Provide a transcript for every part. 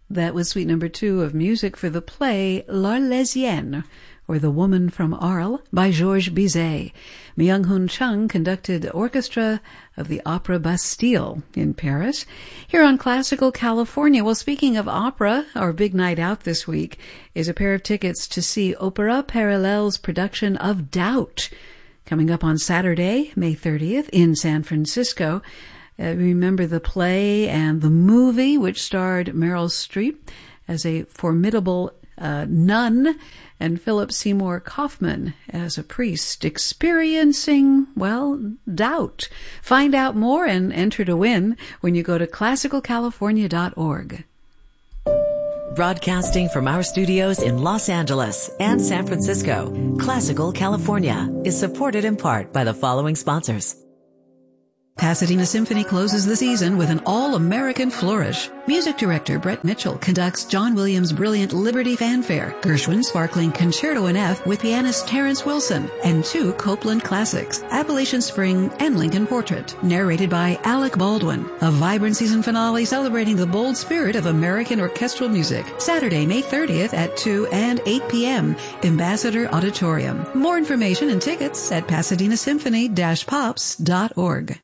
That was suite number 2 of music for the play L'Arlésienne, or The Woman from Arles, by Georges Bizet. Myung-Hoon Chung conducted the orchestra of the Opera Bastille in Paris. Here on Classical California, well, speaking of opera, our big night out this week is a pair of tickets to see Opéra Parallèle's production of Doubt, coming up on Saturday, May 30th, in San Francisco. Remember the play and the movie, which starred Meryl Streep as a formidable nun and Philip Seymour Kaufman as a priest experiencing, well, doubt. Find out more and enter to win when you go to classicalcalifornia.org. Broadcasting from our studios in Los Angeles and San Francisco, Classical California is supported in part by the following sponsors. Pasadena Symphony closes the season with an all-American flourish. Music director Brett Mitchell conducts John Williams' brilliant Liberty Fanfare, Gershwin's sparkling Concerto in F with pianist Terrence Wilson, and 2 Copland classics, Appalachian Spring and Lincoln Portrait, narrated by Alec Baldwin. A vibrant season finale celebrating the bold spirit of American orchestral music. Saturday, May 30th at 2 and 8 p.m. Ambassador Auditorium. More information and tickets at pasadena-symphony-pops.org.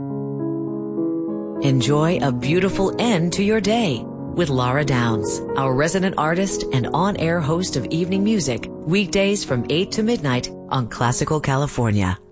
Enjoy a beautiful end to your day with Laura Downs, our resident artist and on-air host of evening music, weekdays from 8 to midnight on Classical California.